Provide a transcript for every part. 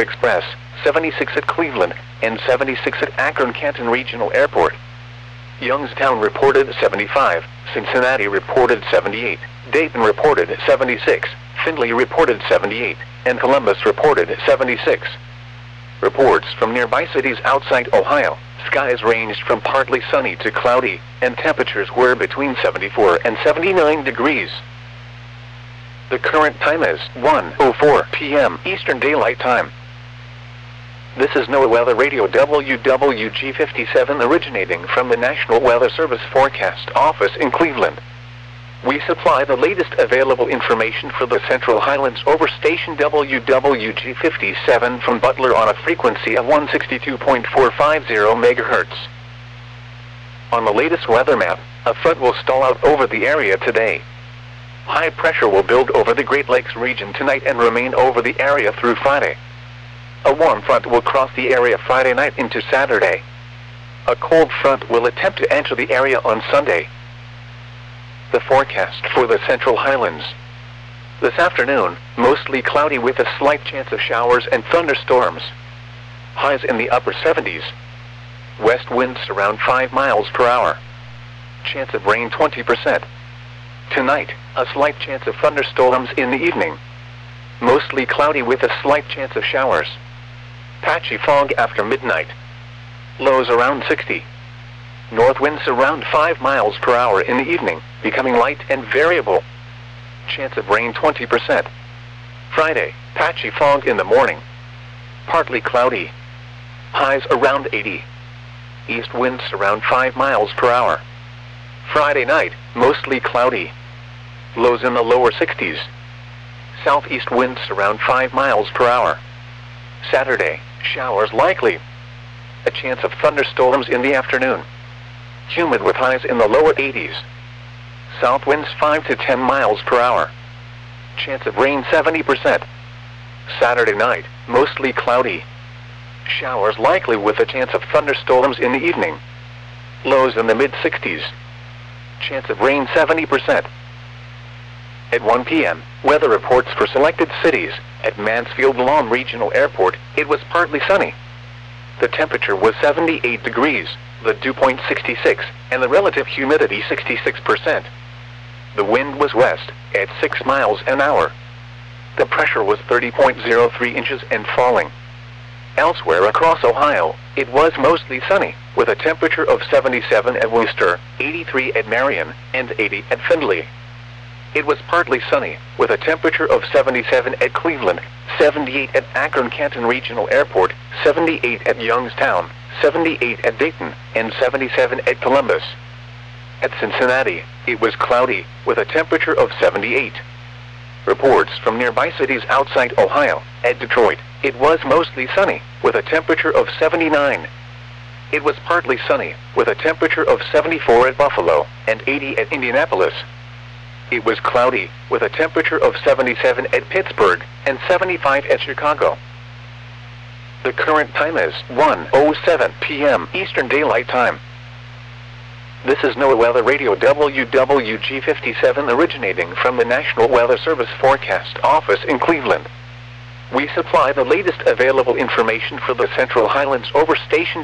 Express, 76 at Cleveland, and 76 at Akron-Canton Regional Airport. Youngstown reported 75, Cincinnati reported 78, Dayton reported 76, Findlay reported 78, and Columbus reported 76. Reports from nearby cities outside Ohio, skies ranged from partly sunny to cloudy, and temperatures were between 74 and 79 degrees. The current time is 1:04 p.m. Eastern Daylight Time. This is NOAA Weather Radio WWG57 originating from the National Weather Service Forecast Office in Cleveland. We supply the latest available information for the Central Highlands over station WWG57 from Butler on a frequency of 162.450 MHz. On the latest weather map, a front will stall out over the area today. High pressure will build over the Great Lakes region tonight and remain over the area through Friday. A warm front will cross the area Friday night into Saturday. A cold front will attempt to enter the area on Sunday. The forecast for the Central Highlands. This afternoon, mostly cloudy with a slight chance of showers and thunderstorms. Highs in the upper 70s. West winds around 5 miles per hour. Chance of rain 20%. Tonight, a slight chance of thunderstorms in the evening. Mostly cloudy with a slight chance of showers. Patchy fog after midnight. Lows around 60. North winds around 5 miles per hour in the evening, becoming light and variable. Chance of rain 20%. Friday, patchy fog in the morning. Partly cloudy. Highs around 80. East winds around 5 miles per hour. Friday night, mostly cloudy. Lows in the lower 60s. Southeast winds around 5 miles per hour. Saturday, showers likely. A chance of thunderstorms in the afternoon. Humid with highs in the lower 80s. South winds 5 to 10 miles per hour. Chance of rain 70%. Saturday night, mostly cloudy. Showers likely with a chance of thunderstorms in the evening. Lows in the mid-60s. Chance of rain 70%. At 1 p.m., weather reports for selected cities. At Mansfield Lawn Regional Airport, it was partly sunny. The temperature was 78 degrees, the dew point 66, and the relative humidity 66%. The wind was west, at 6 miles an hour. The pressure was 30.03 inches and falling. Elsewhere across Ohio, it was mostly sunny, with a temperature of 77 at Wooster, 83 at Marion, and 80 at Findlay. It was partly sunny, with a temperature of 77 at Cleveland, 78 at Akron-Canton Regional Airport, 78 at Youngstown, 78 at Dayton, and 77 at Columbus. At Cincinnati, it was cloudy, with a temperature of 78. Reports from nearby cities outside Ohio. At Detroit, it was mostly sunny, with a temperature of 79. It was partly sunny, with a temperature of 74 at Buffalo, and 80 at Indianapolis. It was cloudy, with a temperature of 77 at Pittsburgh, and 75 at Chicago. The current time is 1:07 p.m. Eastern Daylight Time. This is NOAA Weather Radio WWG57 originating from the National Weather Service Forecast Office in Cleveland. We supply the latest available information for the Central Highlands over station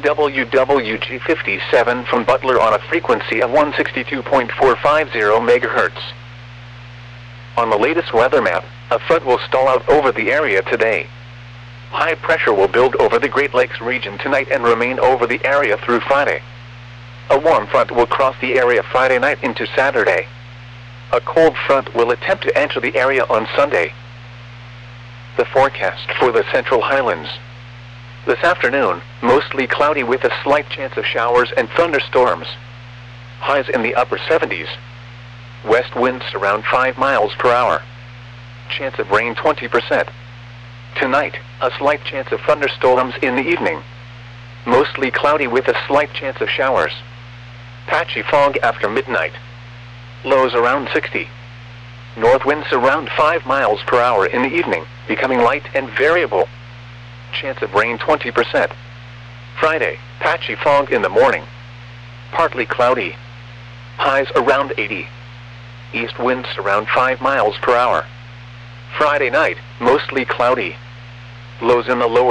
WWG57 from Butler on a frequency of 162.450 MHz. On the latest weather map, a front will stall out over the area today. High pressure will build over the Great Lakes region tonight and remain over the area through Friday. A warm front will cross the area Friday night into Saturday. A cold front will attempt to enter the area on Sunday. The forecast for the Central Highlands. This afternoon, mostly cloudy with a slight chance of showers and thunderstorms. Highs in the upper 70s. West winds around 5 miles per hour. Chance of rain 20%. Tonight, a slight chance of thunderstorms in the evening. Mostly cloudy with a slight chance of showers. Patchy fog after midnight. Lows around 60. North winds around 5 miles per hour in the evening, becoming light and variable. Chance of rain 20%. Friday, patchy fog in the morning. Partly cloudy. Highs around 80. East winds around 5 miles per hour. Friday night, mostly cloudy. Lows in the lower